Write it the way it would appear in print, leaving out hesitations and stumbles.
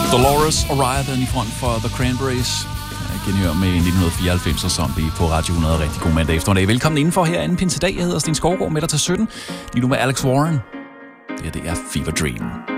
Dolores O'Riordan i front for The Cranberries. Genhør med 1994 Zombie på Radio 100. Rigtig god mandag eftermiddag. Velkommen indenfor her anden pinsedag. Jeg hedder Sten Skovgaard med dig til 17. Lige nu med Alex Warren. Det er Fever Dream.